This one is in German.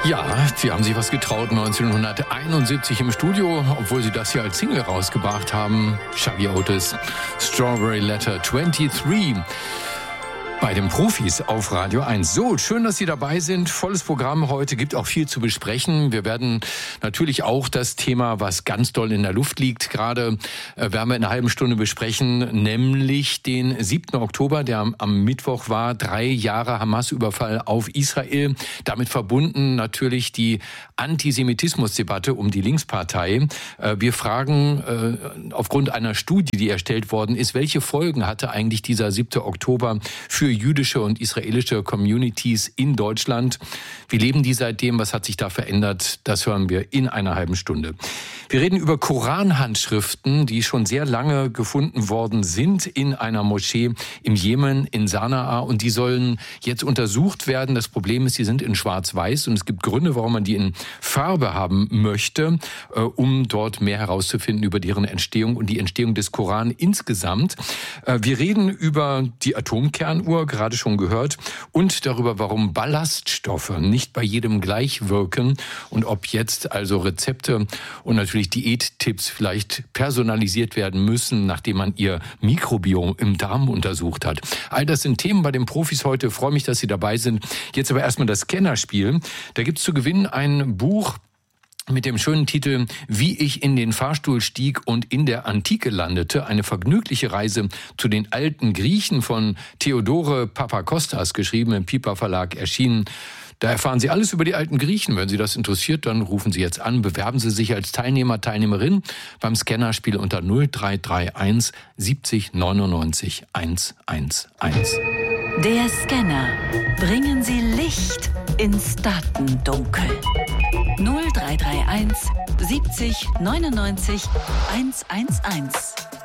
Ja, sie haben sich was getraut 1971 im Studio, obwohl sie das ja als Single rausgebracht haben. Shaggy Otis, Strawberry Letter 23. Bei den Profis auf Radio 1. So, schön, dass Sie dabei sind. Volles Programm heute, gibt auch viel zu besprechen. Wir werden natürlich auch das Thema, was ganz doll in der Luft liegt, gerade werden wir in einer halben Stunde besprechen, nämlich den 7. Oktober, der am Mittwoch war, 3 Jahre Hamas-Überfall auf Israel. Damit verbunden natürlich die Antisemitismusdebatte um die Linkspartei. Wir fragen aufgrund einer Studie, die erstellt worden ist, welche Folgen hatte eigentlich dieser 7. Oktober für jüdische und israelische Communities in Deutschland. Wie leben die seitdem? Was hat sich da verändert? Das hören wir in einer halben Stunde. Wir reden über Koranhandschriften, die schon sehr lange gefunden worden sind in einer Moschee im Jemen, in Sanaa. Und die sollen jetzt untersucht werden. Das Problem ist, sie sind in Schwarz-Weiß. Und es gibt Gründe, warum man die in Farbe haben möchte, um dort mehr herauszufinden über deren Entstehung und die Entstehung des Koran insgesamt. Wir reden über die Atomkernuhr, gerade schon gehört, und darüber, warum Ballaststoffe nicht bei jedem gleich wirken und ob jetzt also Rezepte und natürlich Diättipps vielleicht personalisiert werden müssen, nachdem man ihr Mikrobiom im Darm untersucht hat. All das sind Themen bei den Profis heute. Ich freue mich, dass Sie dabei sind. Jetzt aber erstmal das Kennerspiel. Da gibt es zu gewinnen ein Buch mit dem schönen Titel Wie ich in den Fahrstuhl stieg und in der Antike landete. Eine vergnügliche Reise zu den alten Griechen von Theodore Papakostas, geschrieben im Piper Verlag, erschienen. Da erfahren Sie alles über die alten Griechen. Wenn Sie das interessiert, dann rufen Sie jetzt an. Bewerben Sie sich als Teilnehmer, Teilnehmerin beim Scannerspiel unter 0331 70 99 111. Der Scanner. Bringen Sie Licht ins Datendunkel. 0331 70 99 111.